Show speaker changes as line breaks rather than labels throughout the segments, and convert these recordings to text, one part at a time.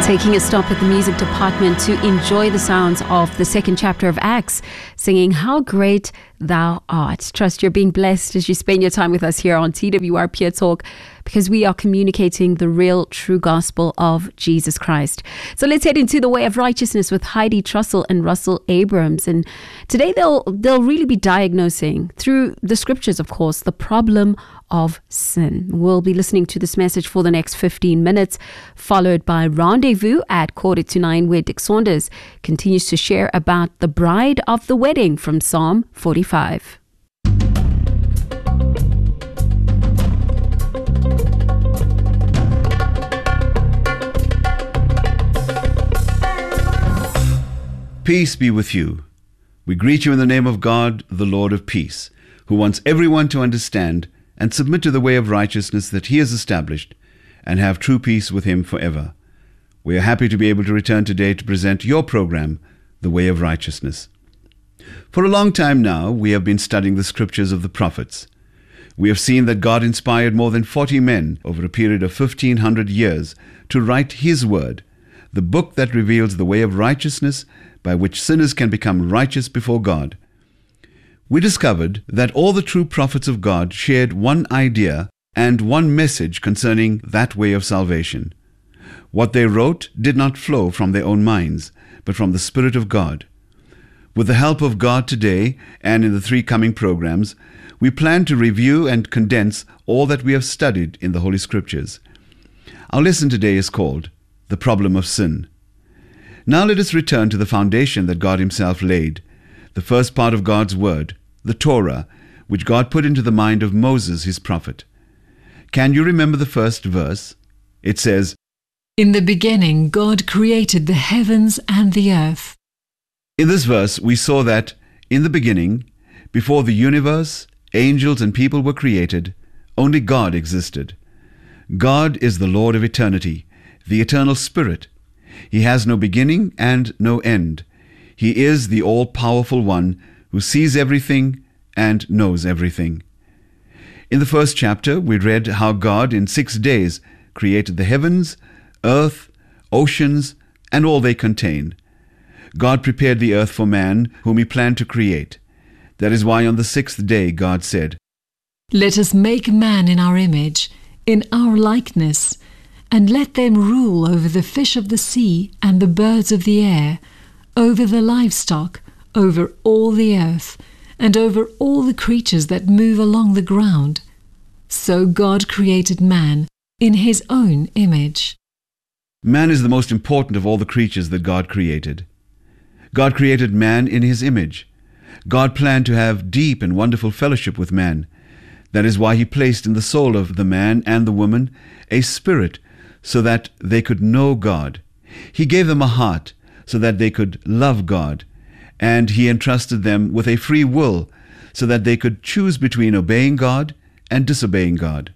Taking a stop at the music department to enjoy the sounds of the second chapter of Acts, singing How Great Thou Art. Trust you're being blessed as you spend your time with us here on TWR Pure Talk, because we are communicating the real, true gospel of Jesus Christ. So let's head into the way of righteousness with Heidi Trussell and Russell Abrams. And today they'll really be diagnosing, through the scriptures, of course, the problem of sin. We'll be listening to this message for the next 15 minutes, followed by Rendezvous at 8:45, where Dick Saunders continues to share about the bride of the wedding from Psalm 45.
Peace be with you. We greet you in the name of God, the Lord of peace, who wants everyone to understand and submit to the way of righteousness that he has established, and have true peace with him forever. We are happy to be able to return today to present your program, The Way of Righteousness. For a long time now, we have been studying the scriptures of the prophets. We have seen that God inspired more than 40 men over a period of 1,500 years to write His Word, the book that reveals the way of righteousness by which sinners can become righteous before God. We discovered that all the true prophets of God shared one idea and one message concerning that way of salvation. What they wrote did not flow from their own minds, but from the Spirit of God. With the help of God today and in the 3 coming programs, we plan to review and condense all that we have studied in the Holy Scriptures. Our lesson today is called The Problem of Sin. Now let us return to the foundation that God Himself laid, the first part of God's Word, the Torah, which God put into the mind of Moses, His prophet. Can you remember the first verse? It says,
"In the beginning, God created the heavens and the earth."
In this verse, we saw that, in the beginning, before the universe, angels and people were created, only God existed. God is the Lord of eternity, the eternal Spirit. He has no beginning and no end. He is the all-powerful one who sees everything and knows everything. In the first chapter, we read how God in 6 days created the heavens, earth, oceans, and all they contain. God prepared the earth for man, whom He planned to create. That is why on the 6th day God said,
"Let us make man in our image, in our likeness, and let them rule over the fish of the sea and the birds of the air, over the livestock, over all the earth, and over all the creatures that move along the ground." So God created man in His own image.
Man is the most important of all the creatures that God created. God created man in His image. God planned to have deep and wonderful fellowship with man. That is why He placed in the soul of the man and the woman a spirit so that they could know God. He gave them a heart so that they could love God, and He entrusted them with a free will so that they could choose between obeying God and disobeying God.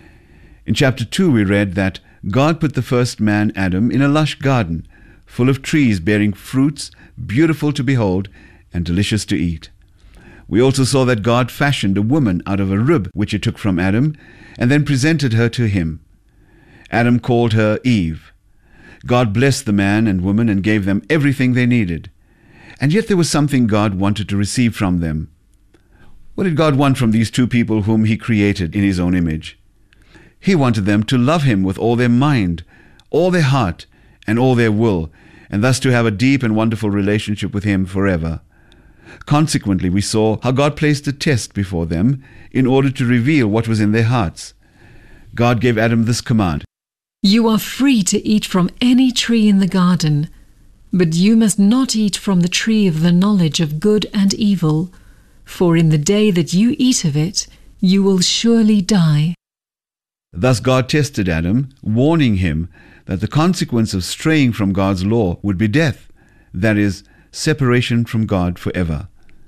In chapter 2 we read that God put the first man, Adam, in a lush garden, full of trees bearing fruits, beautiful to behold and delicious to eat. We also saw that God fashioned a woman out of a rib which He took from Adam, and then presented her to him. Adam called her Eve. God blessed the man and woman and gave them everything they needed. And yet there was something God wanted to receive from them. What did God want from these 2 people whom He created in His own image? He wanted them to love Him with all their mind, all their heart, and all their will, and thus to have a deep and wonderful relationship with Him forever. Consequently, we saw how God placed a test before them in order to reveal what was in their hearts. God gave Adam this command,
"You are free to eat from any tree in the garden, but you must not eat from the tree of the knowledge of good and evil, for in the day that you eat of it, you will surely die."
Thus God tested Adam, warning him that the consequence of straying from God's law would be death, that is, separation from God forever.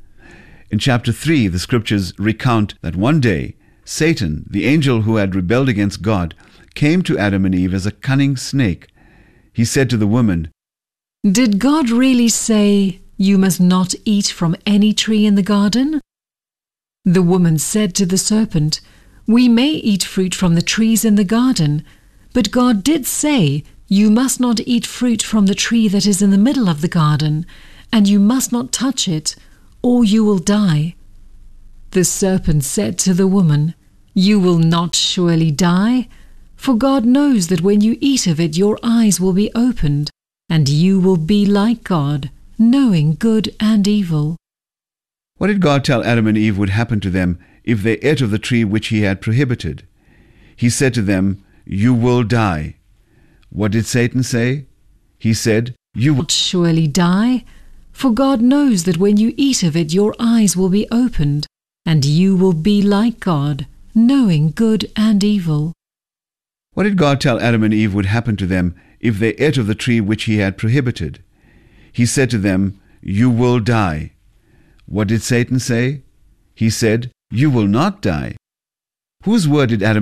In chapter 3, the scriptures recount that one day, Satan, the angel who had rebelled against God, came to Adam and Eve as a cunning snake. He said to the woman,
"Did God really say, 'You must not eat from any tree in the garden'?" The woman said to the serpent, "We may eat fruit from the trees in the garden, but God did say, You must not eat fruit from the tree that is in the middle of the garden, and you must not touch it, or you will die." The serpent said to the woman, "You will not surely die, for God knows that when you eat of it your eyes will be opened, and you will be like God, knowing good and evil."
What did God tell Adam and Eve would happen to them if they ate of the tree which he had prohibited? He said to them, "You will die." What did Satan say? He said, "You will
Not surely die, for God knows that when you eat of it your eyes will be opened, and you will be like God, knowing good and evil."
What did God tell Adam and Eve would happen to them if they ate of the tree which he had prohibited? He said to them, "You will die." What did Satan say? He said, "You will not die." Whose word did Adam